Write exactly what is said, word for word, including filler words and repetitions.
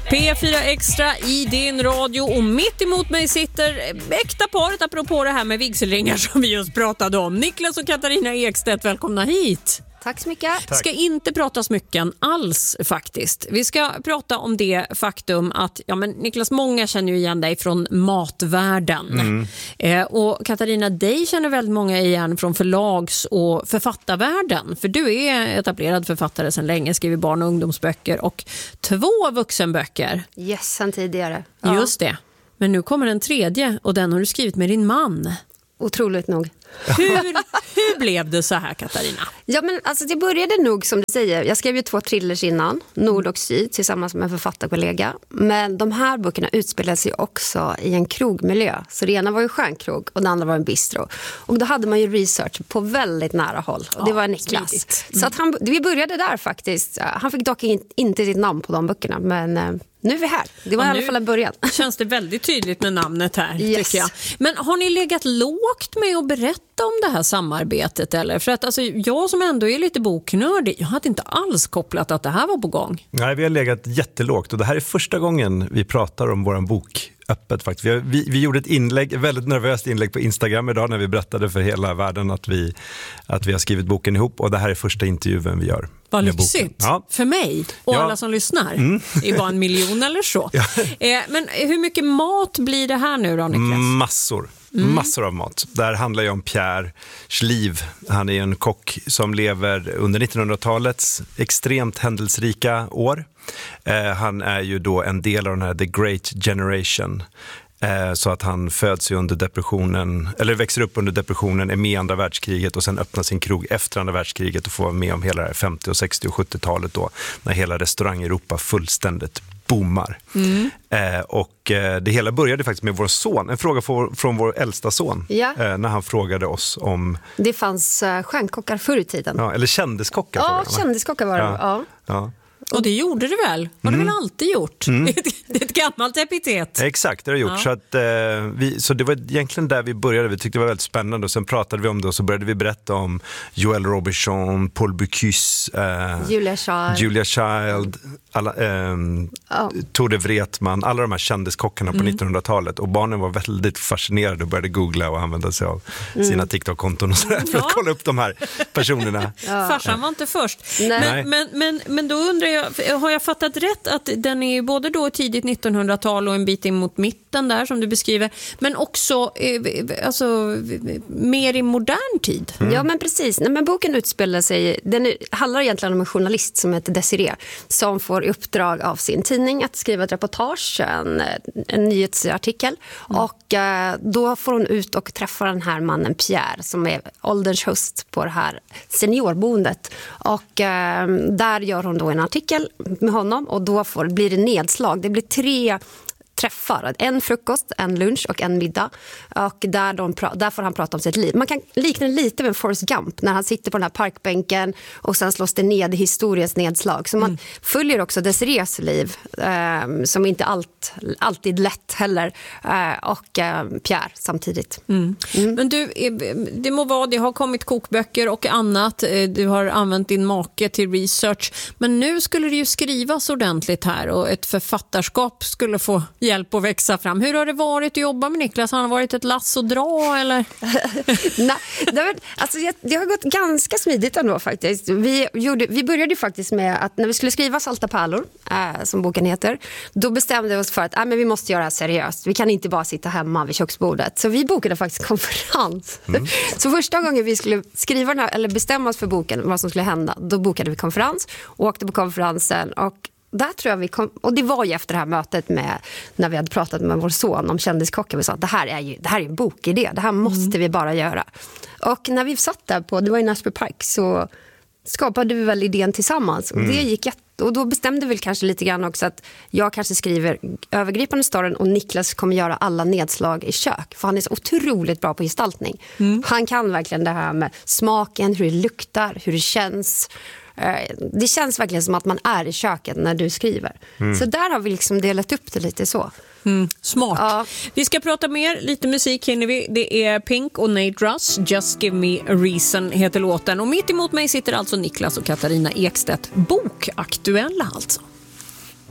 P fyra Extra i din radio och mitt emot mig sitter äkta paret apropå det här med vigselringar som vi just pratade om. Niklas och Katarina Ekstedt, välkomna hit. Tack så mycket. Vi ska inte prata smycken alls faktiskt. Vi ska prata om det faktum att ja, men Niklas, många känner ju igen dig från matvärlden. Mm. Eh, och Katarina, dig känner väldigt många igen från förlags- och författarvärlden. För du är etablerad författare sedan länge, skriver barn- och ungdomsböcker och två vuxenböcker. Yes, sen tidigare. Ja. Just det. Men nu kommer en tredje och den har du skrivit med din man. Otroligt nog. Hur, hur blev det så här, Katarina? Ja, men alltså det började nog som du säger. Jag skrev ju två thrillers innan, Nord och Syd, tillsammans med en författarkollega. Men de här böckerna utspelade sig också i en krogmiljö. Så det ena var ju stjärnkrog och det andra var en bistro. Och då hade man ju research på väldigt nära håll. Och det ja, var Niklas. Mm. Så att han, vi började där faktiskt. Han fick dock in, inte sitt namn på de böckerna, men... Nu är vi här. Det var och i alla fall en början. Känns det väldigt tydligt med namnet här, yes. tycker jag. Men har ni legat lågt med att berätta om det här samarbetet? Eller? För att alltså, jag som ändå är lite boknördig, jag hade inte alls kopplat att det här var på gång. Nej, vi har legat jättelågt och det här är första gången vi pratar om våran bok öppet faktiskt. Vi, vi, vi gjorde ett inlägg, ett väldigt nervöst inlägg på Instagram idag när vi berättade för hela världen att vi, att vi har skrivit boken ihop och det här är första intervjun vi gör. Vad lyxigt. Ja. För mig och ja. alla som lyssnar. Mm. Det är bara en miljon eller så. Ja. Eh, men hur mycket mat blir det här nu då, Niklas? Massor. Mm. Massor av mat. Där handlar ju om Pierres liv. Han är en kock som lever under nittonhundratalets extremt händelserika år. Eh, han är ju då en del av den här The Great Generation. Eh, så att han föds ju under depressionen, eller växer upp under depressionen, är med i andra världskriget och sen öppnar sin krog efter andra världskriget och får vara med om hela det här femtio-, sextio- och sjuttiotalet då. När hela restaurang-Europa fullständigt boomar. Mm. Eh, och eh, det hela började faktiskt med vår son. En fråga för, från vår äldsta son. Ja. Eh, när han frågade oss om... Det fanns uh, stjärnkockar förr i tiden. Ja, eller kändiskockar. Ja, frågan, kändiskockar var det. Ja. Ja. Ja. Och det gjorde det väl? Har Mm. det väl alltid gjort? Mm. Det är ett gammalt epitet. Exakt, det har det gjort. Ja. Så, att, eh, vi, så det var egentligen där vi började. Vi tyckte det var väldigt spännande och sen pratade vi om det och så började vi berätta om Joël Robuchon, Paul Bocuse, eh, Julia Child, Julia Child alla, eh, oh. Torde Wretman, alla de här kändiskockarna på mm. nittonhundratalet. Och barnen var väldigt fascinerade och började googla och använda sig av mm. sina TikTok-konton och sådär för ja. att kolla upp de här personerna. Ja. Farsan var inte först. Nej. Men, men, men, men då undrar jag, har jag fattat rätt att den är både då tidigt nittonhundratal och en bit in mot mitten där som du beskriver, men också eh, alltså, mer i modern tid? Mm. Ja, men precis. Nej, men boken utspelar sig, den handlar egentligen om en journalist som heter Desiree som får i uppdrag av sin tidning att skriva ett reportage, en, en nyhetsartikel mm. och eh, då får hon ut och träffa den här mannen Pierre som är ålderns höst på det här seniorboendet och eh, där gör hon då en artikel med honom och då får, blir det nedslag. Det blir tre träffar, en frukost, en lunch och en middag och där, de, där får han prata om sitt liv. Man kan likna lite med Forrest Gump när han sitter på den här parkbänken och sen slås det ned i historiens nedslag. Så man mm. följer också Desirees liv eh, som inte allt, alltid lätt heller eh, och eh, Pierre samtidigt. Mm. Mm. Men du, det må vara, det har kommit kokböcker och annat. Du har använt din make till research. Men nu skulle det ju skrivas ordentligt här och ett författarskap skulle få hjälp att växa fram. Hur har det varit att jobba med Niklas? Har han varit ett lass och dra eller? Nej, det, var, alltså, det har gått ganska smidigt ändå faktiskt. Vi, gjorde, vi började faktiskt med att när vi skulle skriva Salta pärlor, äh, som boken heter, då bestämde vi oss för att äh, men vi måste göra det här seriöst. Vi kan inte bara sitta hemma vid köksbordet. Så vi bokade faktiskt konferens. Mm. Så första gången vi skulle skriva den här, eller bestämma oss för boken, vad som skulle hända, då bokade vi konferens och åkte på konferensen och där tror jag vi kom, och det var ju efter det här mötet med när vi hade pratat med vår son om kändiskocken, vi sa att det här är ju det här är en bokidé, det här måste mm. vi bara göra. Och när vi satt där på, det var i Näsby Park, så skapade vi väl idén tillsammans och mm. det gick jätte, och då bestämde vi väl kanske lite grann också att jag kanske skriver övergripande storyn och Niklas kommer göra alla nedslag i kök, för han är så otroligt bra på gestaltning. Mm. Han kan verkligen det här med smaken, hur det luktar, hur det känns. Det känns verkligen som att man är i köket när du skriver. Mm. Så där har vi liksom delat upp det lite så. Mm, smart. Ja. Vi ska prata mer, lite musik hinner vi. Det är Pink och Nate Russ, Just Give Me a Reason heter låten. Och mitt emot mig sitter alltså Niklas och Katarina Ekstedt, bokaktuella alltså.